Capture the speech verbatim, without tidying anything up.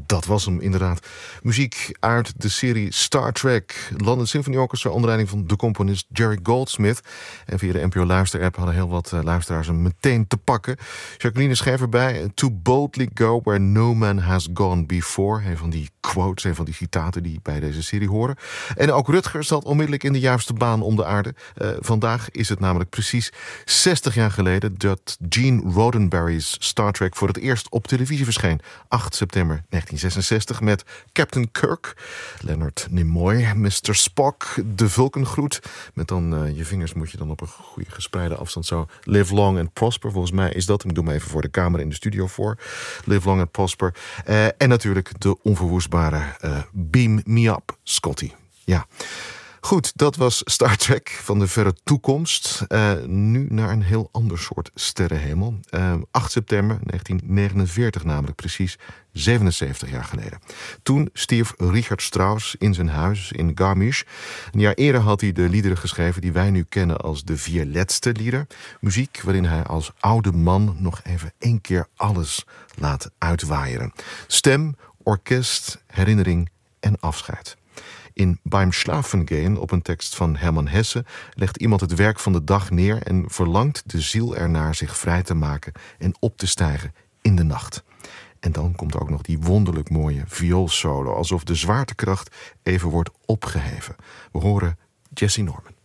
dat was hem inderdaad. Muziek uit de serie Star Trek. London Symphony Orchestra onder leiding van de componist Jerry Goldsmith. En via de N P O Luisterapp hadden heel wat uh, luisteraars hem meteen te pakken. Jacqueline schreef erbij: To boldly go where no man has gone before. Een van die quotes, een van die citaten die bij deze serie horen. En ook Rutger zat onmiddellijk in de juiste baan om de aarde. Uh, vandaag is het namelijk precies zestig jaar geleden dat Gene Roddenberry's Star Trek voor het eerst op televisie verscheen. acht september negentien zesenzestig met Captain Kirk, Leonard Nimoy, mister Spock, de Vulcangroet. Met dan uh, je vingers moet je dan op een goede gespreide afstand zo. Live long and prosper, volgens mij is dat. Ik doe me even voor de camera in de studio voor. Live long and prosper. Uh, en natuurlijk de onverwoestbare uh, Beam Me Up, Scotty. Ja. Goed, dat was Star Trek van de verre toekomst. Uh, nu naar een heel ander soort sterrenhemel. Uh, acht september negentien negenenveertig namelijk, precies zevenenzeventig jaar geleden. Toen stierf Richard Strauss in zijn huis in Garmisch. Een jaar eerder had hij de liederen geschreven die wij nu kennen als de vier Letzte lieder. Muziek waarin hij als oude man nog even één keer alles laat uitwaaieren. Stem, orkest, herinnering en afscheid. In Beim Schlafen gehen, op een tekst van Hermann Hesse, legt iemand het werk van de dag neer en verlangt de ziel ernaar zich vrij te maken en op te stijgen in de nacht. En dan komt ook nog die wonderlijk mooie vioolsolo, alsof de zwaartekracht even wordt opgeheven. We horen Jesse Norman.